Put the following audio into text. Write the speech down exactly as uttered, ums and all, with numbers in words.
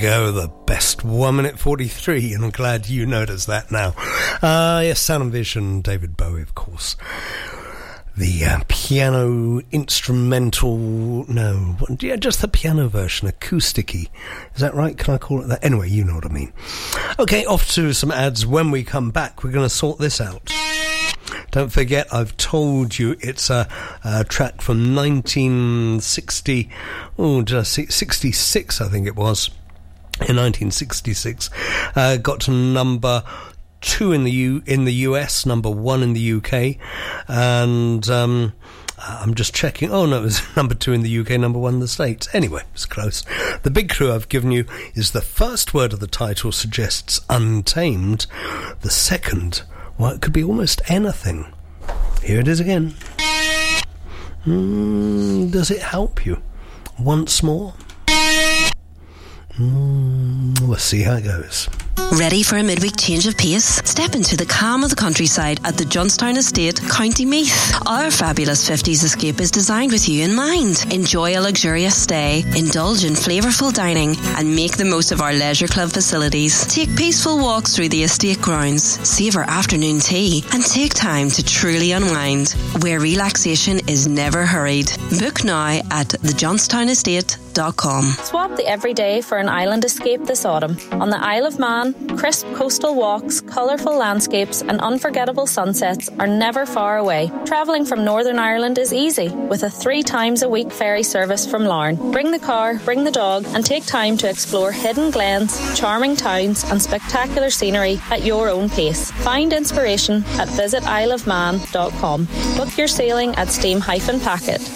go, the best one minute forty-three, and I'm glad you noticed that now. Uh, yes, Sound and Vision, David Bowie, of course. The uh, piano instrumental, no, yeah, just the piano version, acoustic-y. Is that right? Can I call it that? Anyway, you know what I mean. Okay, off to some ads. When we come back, we're going to sort this out. Don't forget, I've told you it's a, a track from nineteen sixty, oh, just sixty-six, I think it was, in nineteen sixty-six. Uh, got to number two in the U in the U S, number one in the U K, and um, I'm just checking. Oh no, it was number two in the U K, number one in the States. Anyway, it's close. The big clue I've given you is the first word of the title suggests untamed. The second, well, it could be almost anything. Here it is again. Mm, does it help you? Once more? Mm, we'll see how it goes. Ready for a midweek change of pace? Step into the calm of the countryside at the Johnstown Estate, County Meath. Our fabulous fifties escape is designed with you in mind. Enjoy a luxurious stay, indulge in flavourful dining, and make the most of our leisure club facilities. Take peaceful walks through the estate grounds, savour afternoon tea, and take time to truly unwind, where relaxation is never hurried. Book now at the johnstown estate dot com. Swap the everyday for an island escape this autumn. On the Isle of Man, crisp coastal walks, colourful landscapes and unforgettable sunsets are never far away. Travelling from Northern Ireland is easy with a three times a week ferry service from Larne. Bring the car, bring the dog and take time to explore hidden glens, charming towns and spectacular scenery at your own pace. Find inspiration at visit isle of man dot com. Book your sailing at Steam Packet.